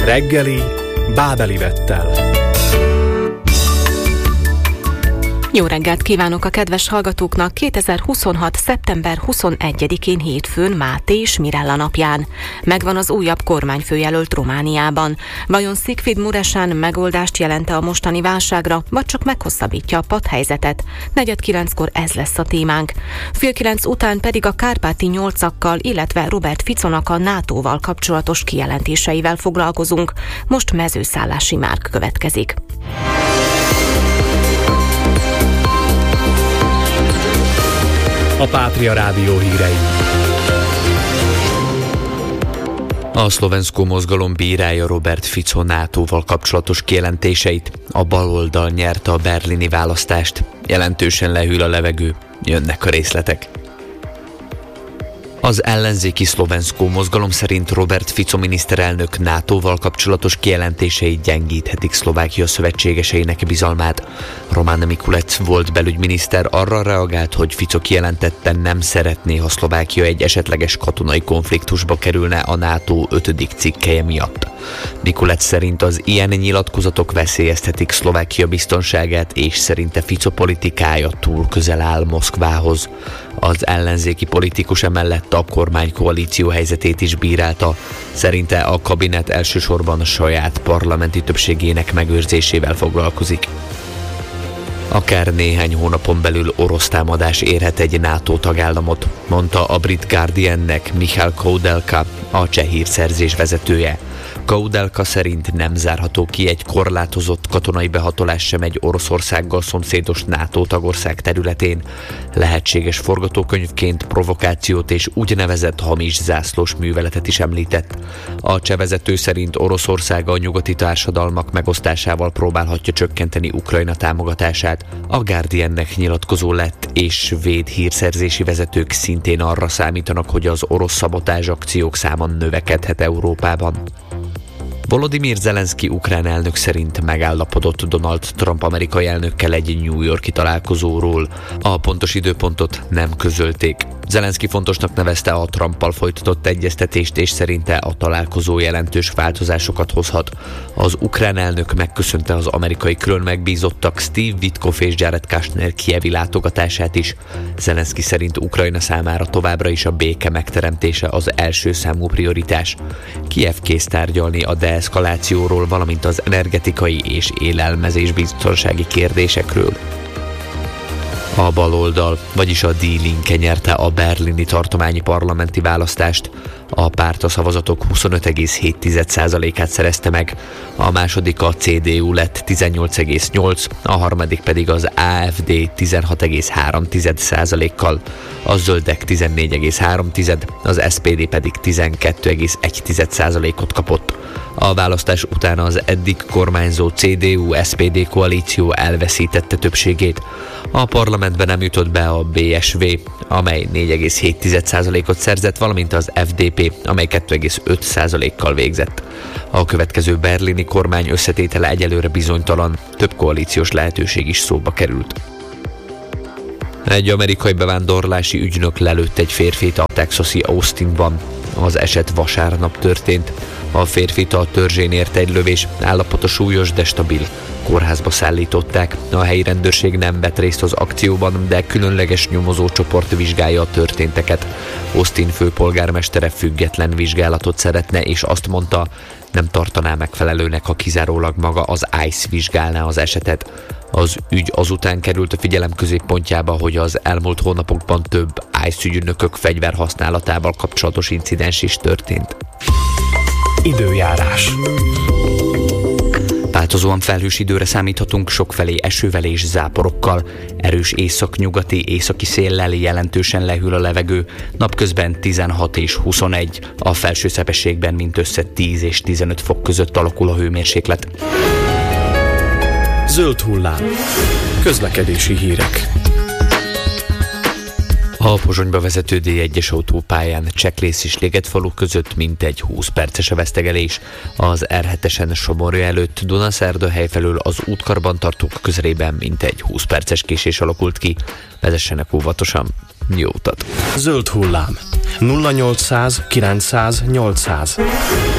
Reggeli Bábeli Vettel. Jó reggelt kívánok a kedves hallgatóknak 2026. szeptember 21-én hétfőn Máté és Mirella napján. Megvan az újabb kormányfőjelölt Romániában. Vajon Sigfrid Muresan megoldást jelente a mostani válságra, vagy csak meghosszabbítja a padhelyzetet? 8:45-kor ez lesz a témánk. 8:30 után pedig a kárpáti nyolcakkal, illetve Robert Ficonak a NATO-val kapcsolatos kijelentéseivel foglalkozunk. Most Mezőszállási Márk következik. A Pátria Rádió hírei. A Szlovensko mozgalom bírálja Robert Fico NATO-val kapcsolatos kijelentéseit. A baloldal nyerte a berlini választást. Jelentősen lehűl a levegő. Jönnek a részletek. Az ellenzéki Szlovensko mozgalom szerint Robert Fico miniszterelnök NATO-val kapcsolatos kijelentései gyengíthetik Szlovákia szövetségeseinek bizalmát. Roman Mikulec volt belügyminiszter arra reagált, hogy Fico kijelentette, nem szeretné, ha Szlovákia egy esetleges katonai konfliktusba kerülne a NATO 5. cikkelye miatt. Mikulec szerint az ilyen nyilatkozatok veszélyeztetik Szlovákia biztonságát, és szerinte Fico politikája túl közel áll Moszkvához. Az ellenzéki politikus emellett a kormánykoalíció helyzetét is bírálta. Szerinte a kabinet elsősorban a saját parlamenti többségének megőrzésével foglalkozik. Akár néhány hónapon belül orosz támadás érhet egy NATO tagállamot, mondta a brit Guardiannek Michal Koudelka, a cseh hírszerzés vezetője. Koudelka szerint nem zárható ki egy korlátozott katonai behatolás sem egy Oroszországgal szomszédos NATO tagország területén. Lehetséges forgatókönyvként provokációt és úgynevezett hamis zászlós műveletet is említett. A cseh vezető szerint Oroszország a nyugati társadalmak megosztásával próbálhatja csökkenteni Ukrajna támogatását. A Guardiannek nyilatkozó lett, és svéd hírszerzési vezetők szintén arra számítanak, hogy az orosz szabotázs akciók száma növekedhet Európában. Volodymyr Zelenszky ukrán elnök szerint megállapodott Donald Trump amerikai elnökkel egy New York-i találkozóról. A pontos időpontot nem közölték. Zelenszky fontosnak nevezte a Trumpal folytatott egyeztetést, és szerinte a találkozó jelentős változásokat hozhat. Az ukrán elnök megköszönte az amerikai külön megbízottak Steve Witkoff és Jared Kushner kijevi látogatását is. Zelenszky szerint Ukrajna számára továbbra is a béke megteremtése az első számú prioritás. Kijev kész tárgyalni a deeszkalációról, valamint az energetikai és élelmezés biztonsági kérdésekről. A baloldal, vagyis a Die Linke nyerte a berlini tartományi parlamenti választást. A párt a szavazatok 25,7%-át szerezte meg, a második a CDU lett 18,8%, a harmadik pedig az AfD 16,3%-kal, a zöldek 14,3%, az SPD pedig 12,1%-ot kapott. A választás után az eddig kormányzó CDU-SPD koalíció elveszítette többségét. A parlamentben nem jutott be a BSV, amely 4,7%-ot szerzett, valamint az FDP, amely 2,5%-kal végzett. A következő berlini kormány összetétele egyelőre bizonytalan, több koalíciós lehetőség is szóba került. Egy amerikai bevándorlási ügynök lelőtt egy férfit a texasi Austinban. Az eset vasárnap történt. A férfit a törzsén ért egy lövés, állapota súlyos, de stabil. Kórházba szállították. A helyi rendőrség nem vett részt az akcióban, de különleges nyomozócsoport vizsgálja a történteket. Austin főpolgármestere független vizsgálatot szeretne, és azt mondta, nem tartaná megfelelőnek, ha kizárólag maga az ICE vizsgálná az esetet. Az ügy azután került a figyelem középpontjába, hogy az elmúlt hónapokban több ICE ügynökök fegyverhasználatával kapcsolatos incidens is történt. Időjárás. Változóan felhős időre számíthatunk, sokfelé esővel és záporokkal. Erős északnyugati, északi széllel jelentősen lehűl a levegő, napközben 16 és 21, a felső szepességben mindössze 10 és 15 fok között alakul a hőmérséklet. Zöld hullám. Közlekedési hírek. A Pozsonyba vezető D1-es autópályán Cseklész és Ligetfalu között mintegy 20 perces a vesztegelés. Az R7-esen Somorja előtt Dunaszerda felől az útkarbantartók közelében mintegy 20 perces késés alakult ki. Vezessenek óvatosan. Jó utat! Zöld hullám. 0800 900 800.